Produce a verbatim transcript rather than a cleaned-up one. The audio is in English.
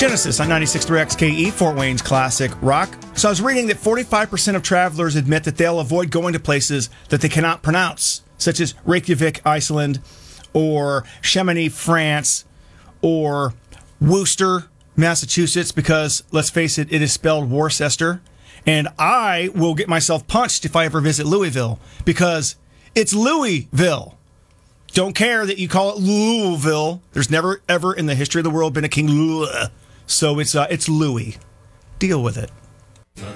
Genesis on ninety-six point three X K E, Fort Wayne's classic rock. So I was reading that forty-five percent of travelers admit that they'll avoid going to places that they cannot pronounce, such as Reykjavik, Iceland, or Chamonix, France, or Worcester, Massachusetts, because, let's face it, it is spelled Worcester. And I will get myself punched if I ever visit Louisville, because it's Louisville. Don't care that you call it Louisville. There's never, ever in the history of the world been a King Louis. So it's uh, it's Louis. Deal with it.